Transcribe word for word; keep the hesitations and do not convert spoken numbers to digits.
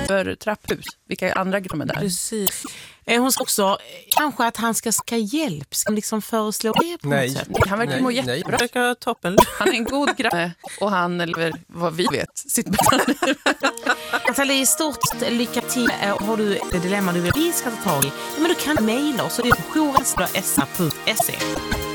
för trapphus. Vilka andra grabbar där? Precis. Hon ska också, kanske att han ska ska hjälp, ska liksom föreslå det på nej. något sätt. Han verkar må jättebra. Nej, toppen. Han är en god grabb och han lever, vad vi vet, sitt bästa liv. Nathalie, stort lycka till. Har du ett dilemma du vill vi ska ta tag i, men du kan mejla oss och det är jourens punkt s a punkt se.